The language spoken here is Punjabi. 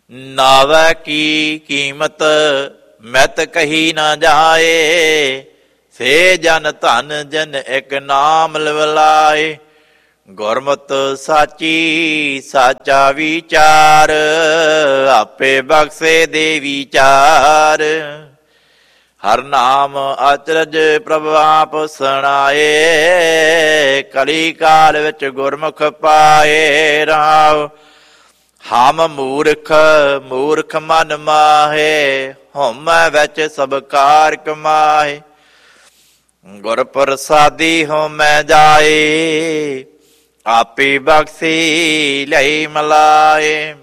ਨਾਵੈ ਕੀ ਕੀਮਤ ਮੈਤ ਕਹੀ ਨਾ ਜਾਏ। ਸੇ ਜਨ ਧਨ ਜਨ ਇੱਕ ਨਾਮ ਲਵਲਾਏ। ਗੁਰਮਤਿ ਸਾਚੀ ਸਾਚਾ ਵਿਚਾਰ ਆਪੇ ਬਖਸ਼ੇ ਦੇ ਵਿਚਾਰ। ਹਰ ਨਾਮ ਅਚਰਜ ਪ੍ਰਭ ਆਪ ਸੁਣਾਏ। ਕਲੀ ਕਾਲ ਵਿੱਚ ਗੁਰਮੁਖ ਪਾਏ ਰਾਵ। ਹਮ ਮੂਰਖ ਮੂਰਖ ਮਨ ਮਾਹੇ ਹਉਮੈ ਵਿੱਚ ਸਭ ਕਾਰ ਕਮਾਏ। ਗੁਰ ਪ੍ਰਸਾਦੀ ਹਉਮੈ ਜਾਏ ਆਪੇ ਬਖਸ਼ੀ ਲਈ ਮਲਾਏ।